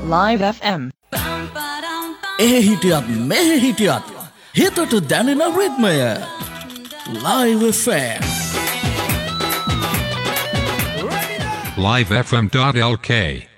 Live FM. එහිටියත් මෙහිටියත් හිතට දැනෙන රිද්මය Live FM. livefm.lk